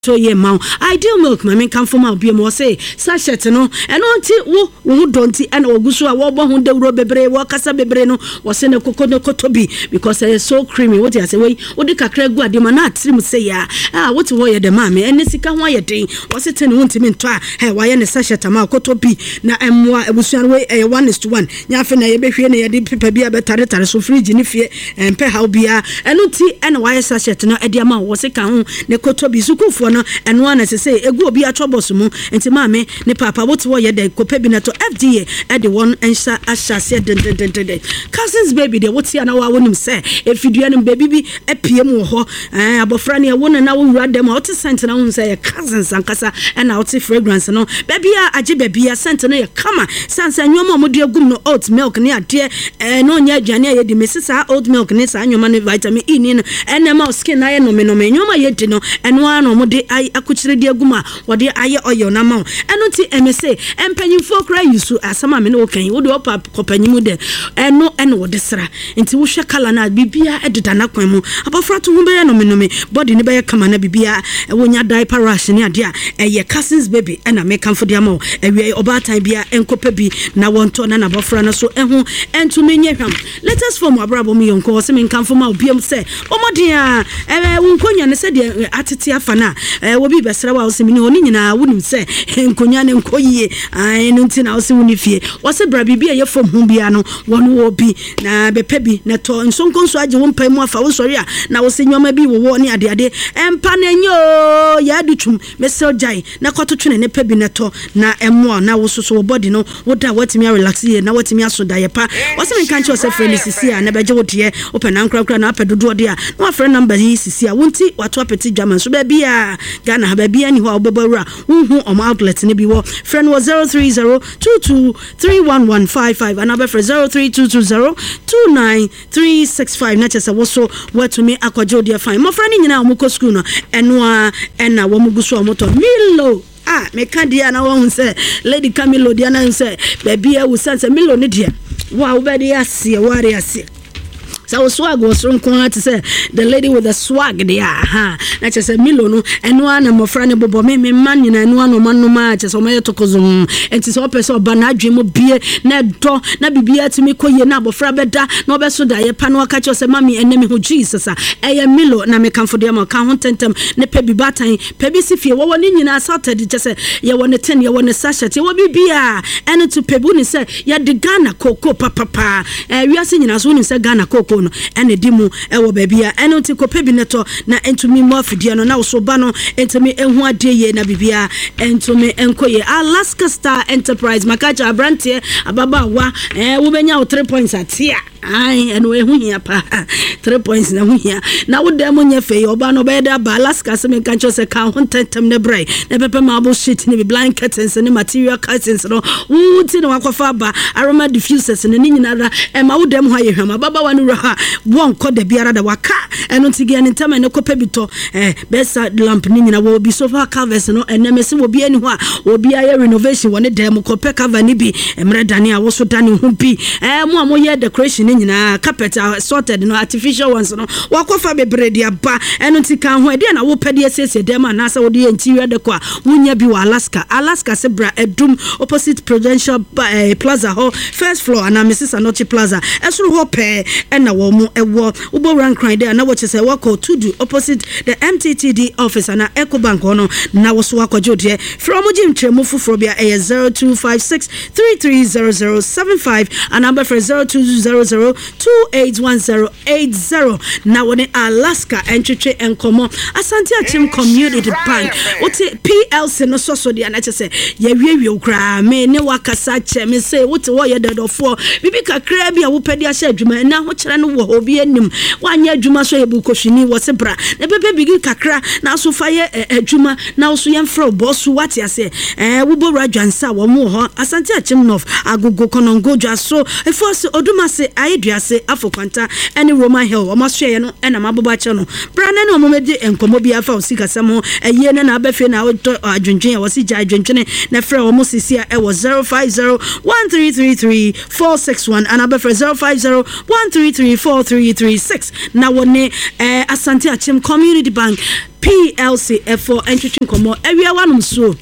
so ye ma ideal milk ma me kan for ma bi mo say sachet no eno nti wo donti and ogusu a wo bo ho dawro bebre wo kasa bebre no wo se ne kokko kotobi because it's so creamy what you say we de kakra gu ade ma na atrim say ya what wo ye de ma me ene sika ho ye den wo se tene wonti me nto a wa ye ne sachet ma kotobi na emwa ebusuan we 1:1 nya fe na ye behwe na ye de pepa bia betare tare so fridge ni fie empe how bia eno ti ene wa ye sachet no e de ma wo se ka ho ne kotobi sukufo no eno ana se say egu obi atobos mu enti ma me ne papa what wo ye de kopa bi na to FDA e de won ensa ashase den cousins baby de what ya na wa wonim say efidua no baby bi epiem wo ho abofra ne wo na wo wura dem out scent na wo say cousins ankasa e na out fragrance no baby a age baby a scent no ye kama sansa nyoma mo de agum no oat milk ne ade no nya adwane ye de mesisa oat milk ne sa nyoma ne vitamin E ni no enema skin na ye no me nyoma ye de no eno ano mo de akuchire de aguma wo de aye oil na ma eno ti emese empanyimfo kra yusu asama me no kan wo de opa kopanyimu de eno wo de sra nti wo hwe kala na bibia ededa na kwan mu abafra to ho be ye no me body ne be ye kama na bibia wo nya diaper rash ne ade a eye cousins baby na me kan for de ama ewie obatan bia enkopa bi na wonto na abafra na so ehu entu menye hwam let us form abrabo me yonko se me kan for ma obiam se omodin a wo nkonya ne se de atete afa na wo bi besra wa se me ni oni nyina wonim se nkonya ne nkoyie no nti na wo se woni fie wo se bra bibia ye fom hu bia no wono wo bi na bepa bi na to nsonko nso age wo mpa mu afa wo sori a na wo se nyoma bi wo ni ade empa na nyo ya dutum mesel jai na kototwene ne pa bi na to na emo na wo so wo body no wo da watimi relax ye na watimi asoda ye pa wo se menka nche wo se friend sisi a na beje wo de open na nkra na apedodo de a na wa friend number yi sisi a wonti wato apeti German so ba bia Ghana ba bia ni ho obebawura hu o outlet ne bi wo friend was 03022311155 and number for 032202935 na chese wo so watu me akwajo de fine mo friend nyina mo ko school no eno a ena wo muguso o moto Milo me kandia na wo say Lady Camilo dia na say baby e wo sense Milo ne dia wa wo be dia asie ware asie so swag was from to say the lady with the swag there na chese Milo no eno ana mofra ne bobo me man nyina eno ano man no ma chese o me tokozum enti so person oba na adwemo bie na do na bibia timi koye na abofra beda na obeso da ye pa no aka chese mami enemi ho Jesus eye Milo na me kanfo de ma kan ho tentem ne pe bi batan pe bi sifie wo woni nyina sorted chese ye woni ten ye woni sachet ye wo bibia eno to pebu ni say ye de Ghana koko papa wiase nyina so ni say Ghana koko no ene dimu ewo babia eno ti kope bi neto na entumi mo afidie no na wo so ba no entumi ehu ade ye na bibia entumi enkoye Alaska Star Enterprise makacha abrantie ababa wa wo benya wo 3 points atia eno ehu hia pa 3 points na hu hia na wo dem nya fe oba no be da ba Alaska se me kancho se ka ho tentem ne brai na pepe ma bo sheet ne blankets ne material curtains no wo ti no akwafa ba aroma diffusers ne nyina ra ma wo dem ho aye hwama baba wa no ra won ko da biara da waka eno tige ne ntama ne kopa bito besa lamp ni nyina wo bi sofa covers no enemese wo bi ani ho a wo bi aye renovation woni dem kopa cover ni bi emre dani a wo so dani ho bi mo ye decoration ni nyina carpet sorted no artificial ones no wakofa bebre dia ba eno tika ho e dia na wo pede sese dem na sa wo de interior decor wonya bi wa Alaska se bra edum opposite Prudential Plaza ho first floor na Mrs. Anochi Plaza esuru ho pe na wo mu ewo ubo rank cry there na wo chese wako to do opposite the MTTD office na Ecobank ono na wo so akwajo de from jim tremu fufuro bia 0256330075 and number for 0200281080 na wo ne Alaska entwetwe enkomo Asante Achim Community Bank wote PLC no so de na chese ye wiewie ukra me ne wakasa che me say wote wo ye dedofo bibi kakra bia wo pedi ahye adwuma na ho kire no wo obi anim wanya adwuma so ye bukohwini wo se bra na bebe bigi kakra na so fa ye adwuma na so ye mfro bosu wate ase wo bo radwansa wo mo ho Asante Achim North agogo konongo dwa so efo se oduma se Duase Afokwanta any Roman Hill or Moshe no and Amabuba channel. Brandon or Momedi and Komobia for Sikasamo a year and a befe now Junjin was Sija Junjin Nefre almost is here. It was 050-1333-461 and Abefe 050-133-4336. Now one Asante Achim Community Bank PLC for entering Komo everyone so.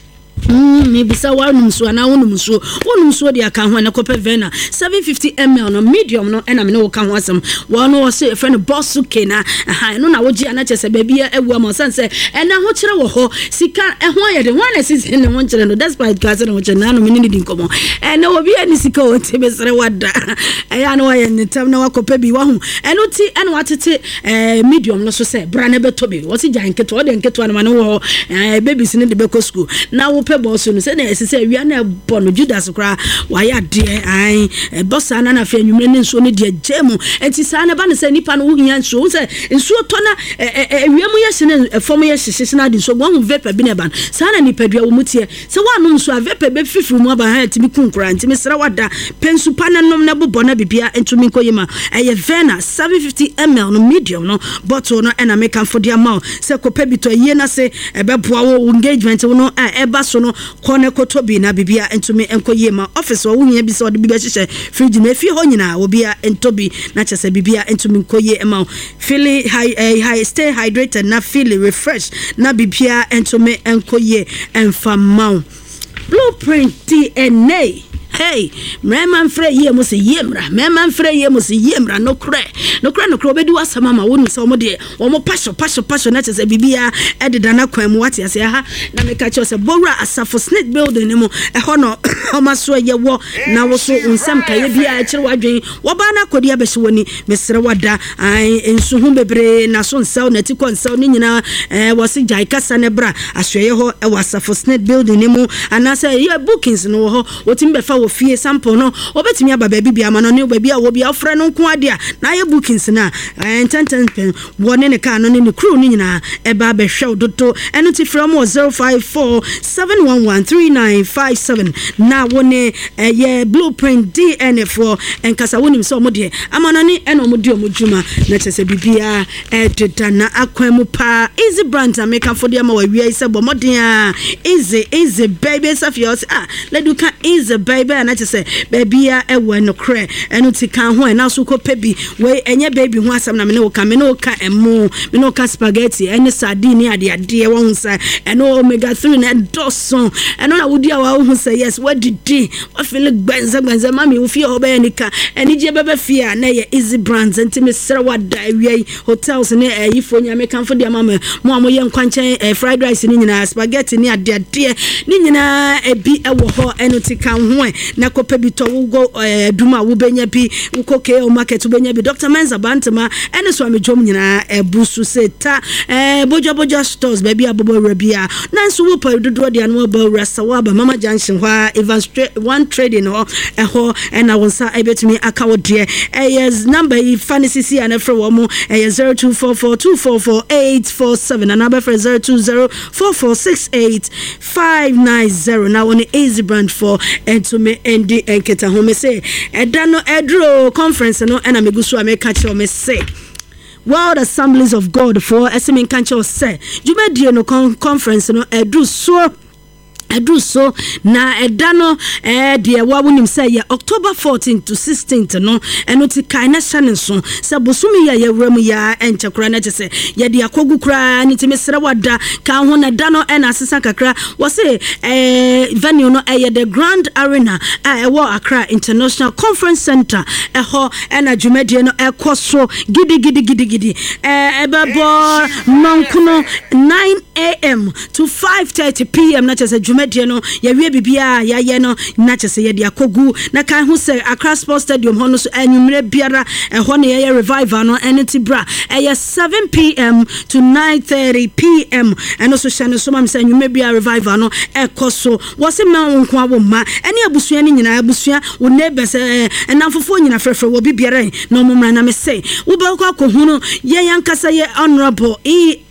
Maybe so one so and I want so the account when I copy Vena 750 ml no medium no and I know can want some one was say a friend of boss Kena I know now and I just a baby a woman say and now what you ho sika and why the one is in the one channel that's by cousin which I know didn't come and no be any siko to be what I know and the time now copy be one and not and what it medium no so say brand Toby was it giant get one and get one man babies in the Beko school now boss no say na say wi na bono Judas kra why ade ai boss ana na fa nwumre ne nso ne de agemu enti sa na ba ne say nipa no hia nso say nso to na wiamu ye hye ne fom ye hye na de so gwan vapor bi ne ban sa na nipa dua wo mutie say wanu nso a vapor be fifiri mu aba ha timi kunkura enti me sra wada pensu panenom na bobo na bibia entumi koyema eye Vena 750 ml no medium no bottle no and make am for the amount say kopa bi to ye na say ebeboa wo engagement no eba so no kone kotobi na bibia entumi enkoye ma office wo hia bi so de bibia hyehyɛ fridge na fi ho nyina obia entobi na kyese bibia entumi enkoye ema feel high stay hydrated na feel refresh na bibia entumi enkoye enfamau Blueprint DNA. Hey, man frey ye mo se yemra, man frey ye mo se yemra no kre obedu asama ma wonu se omo de omo pasho na chese bibia ededa na kwan mu wate ase ha na me ka che se bowra asafo snake building ni mo ho no omaso ye wo na wo so nsam ka ye bia a kire wadwen wo ba na kodi abehye woni mesere wada ai ensu hu bebre na so nsaw na ti konsaw ni nyina wo se jai kasa ne bra ahweye ho e wasafo snake building ni mo anasa ye bookings no ho wotimbe fa fie sample no obetimi aba baabi bia ma no ne baabi a wo bia ofre no nko ade a na ye bookings na enten wone ne ka no ne crew ni nyina e ba be hwe dodo eno ti from 054-711-3957 na wone ye Blueprint DNA for enkasa wonim so omode amano ne eno omode omodwuma na chese bibia ededa na akwemu pa easy brand America for dem wa wi ise bomoden a easy baby safios let do can easy baby na chese baby a ewe no kre eno ti kan ho na so ko pebi we enye baby ho asam na me no ka emu me no ka spaghetti ene sardine ade wo hu sa eno omega 3 na doson eno na wudi a wa hu sa yes what did what feel gbenza mami wo fie ho be nika eni je bebe fie na ye easy brands enti me sere wada wi hotels ne ifo nya me kan fo de mama mo amoye nkwanchen fried rice ni nyina spaghetti ni ade ni nyina ebi ewo ho eno ti kan ho na kopa bi to wo go duma wo benya bi wo koke o market wo benya bi Dr. Menza Bantama ene so amejom nyina busu seta boja stores baby abobo rabia na so wo pa dodo de anu ba resta wa ba Mama Junction hwa Evans one trading ho na wonsa ebetumi akawo de yes number fancy C and for wo mo 0244244847 and number for 0204468590 now on easy brand for to me endi enketa ho me say edano edro conference no na megusu ameka che me say World Assemblies of God for SMN Kancho say Jumedie no conference no edru so na edano de wawunim say ye October 14th to 16th no eno ti kai na chane so se bosumi ya wramu ya enchekura na chese ye de akogu kra ni ti mesere wada ka ho na dano na asesa kakra wo say venue no the Grand Arena ewo Accra International Conference Center ho na Jumedie no ekoso gidi ebebo mankuno 9 a.m. to 5:30 p.m. na chese Jumedie no ya wie bibia ya ye no na chese ye de akogu na kan hu se Accra Sports Stadium ho no so anwumre biara ho na ye revival no enity bra 7 p.m. to 9:30 p.m. and also shane so mam se anwumre biara revival no ekoso wo se ma nko abo ma ene abusua ni nyina abusua wo neighbors enamfofo nyina frefre wo bibiara no momra na me se wo ba ko hu no ye yankasa ye honorable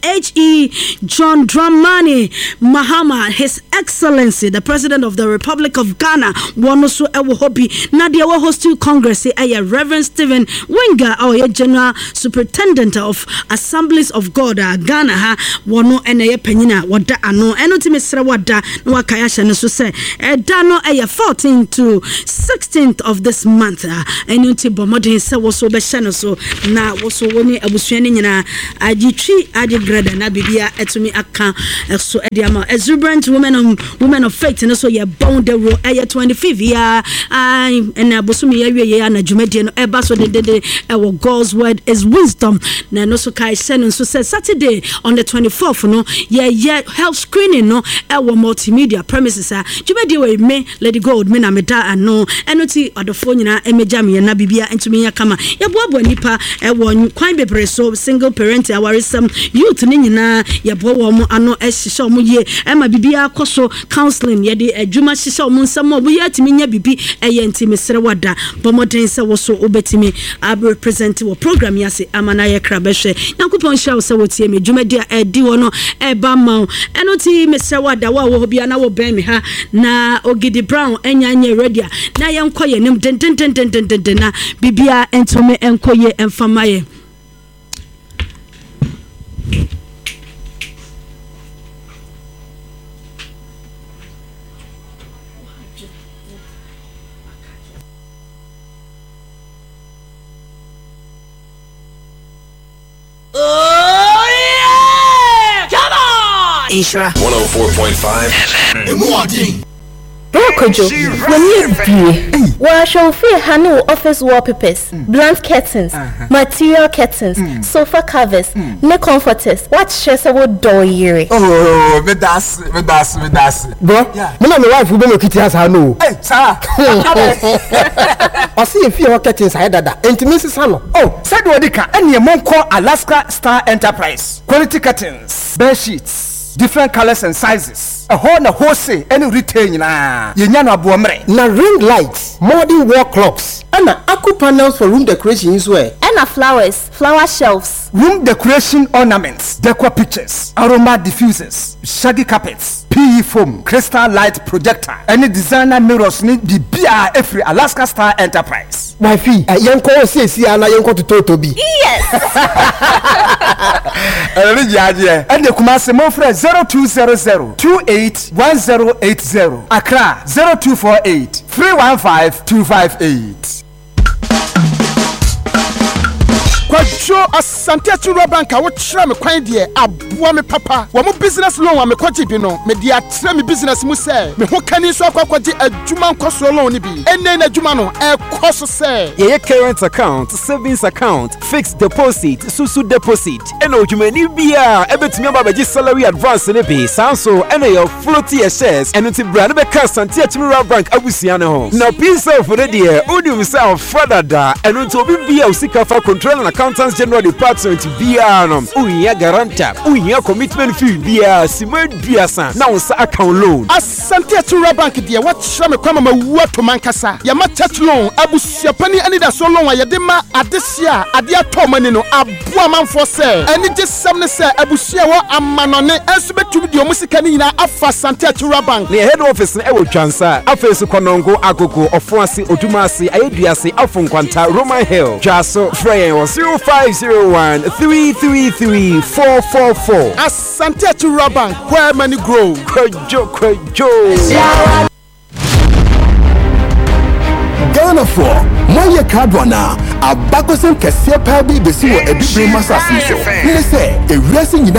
H.E. John Dramani Mahama, His Excellency, the President of the Republic of Ghana, Wonoso Ewo Hobi, Nadia Wo Hostel Congress, Reverend Stephen Winga, our General Superintendent of Assemblies of God, Ghana, Wono Ene Penina, Wada Ano, Enotimisra Wada, Wakayasha, and so say, Dano 14th to 16th of this month, Enuti Bomodin, so Beshano, so now was so winning a Bushanina, Aji Greda, Nabibia, Etumi Aka, so Ediama, exuberant women of faith, and also your bound the row, 25th year, and Abusumi, and a Jumedian, Ebaso, our God's word is wisdom. Nanoso Kai Sen, so says Saturday on the 24th, no, health screening, no, our multimedia premises, Jumedia, me, Lady Gold, Menameda, and no, Enoti, or the phone, Emejami, and Nabibia, and to me, Kama, Yabuabwa Nipa, one quite be so single parent, our some youth, Nina, Yabuam, Ano, Eshomuye, Emma Bibia, Koso, counseling, Yadi, Juma Shisha, Munsamo, we yet Minya Bibi, Ayenti, Mr. Wada, Bomodensa was so obetimi, I represent a program, Yasi, Amanaya Krabeshe, Nakupon Shaw, Sawati, Jumedia, Diwono, Ebama, Enoti, Mr. Wada, Wabiana, Bemiha, Na Ogidi Brown, Enyanya Redia, Nayam Koye, Nim Den, Bibia, and Tome, and Koye, and Famaye. Ishra 104.5 Kojo, when you be, well, shall free handle office wallpapers, blank curtains, material curtains, sofa covers, neck comforters. What shares about door year? Oh, me das. Bro, me na my wife will be kitty as I know. Hey, sir. I see if you have curtains I that. Intimacy sano. Oh, said Wadika, and your mom call Alaska Star Enterprise. Quality curtains, bed sheets. Different colors and sizes. A whole say any retail na yenyana buamre. Na ring lights, modern wall clocks, and aqua panels for room decoration as well. And flowers, flower shelves, room decoration ornaments, decor pictures, aroma diffusers, shaggy carpets, PE foam, crystal light projector, any designer mirrors need the BR every Alaska Star Enterprise. My fee, yanko see ana yanko to Totobi. Yes. And the Kumasi Mofre 0200-281080. Accra 0248-315-258. Kwajo asante chura banka wo kyerɛ me kwan de aboa me papa wo mo business loan wa me kwaji bi no me de atre me business mu sɛ me ho kani so akwaji adwuma nkoso loan ni bi enne na adwuma no ekoso sɛ ye current account, savings account, fixed deposit, susu deposit ena odwumani bia ebetumi ababaji salary advance ne bi sanso ena your floaty shares eno ti brand be ka asante chura bank abusia ne ho na pisa for the odium self father da eno to obi bia usika fa control na Accountants General Department BR uya garanta uya commitment fee BR Simon Biasa na unsa account loan Asante Chura Bank de what shame kwama mawuwa to mankasa ya ma church loan abusia pani ani da so loan ya de ma adesia ade ato mani no aboa manfo se ani je samne se abusia wo amanone enso betumi de omusika ni nyina afa Asante Chura Bank ne head office na ewo twansa afesu konongo agogo ofoase odumase ayeduase afonkwanta Roman Hill Jaso Freyen was 0501-333-444. Asante Chura Bank, where money grow. Kwajo. Ghana for Moye Cardona, a Bagosan Cassia Pabi, the Sea, a big masas. They say, a racing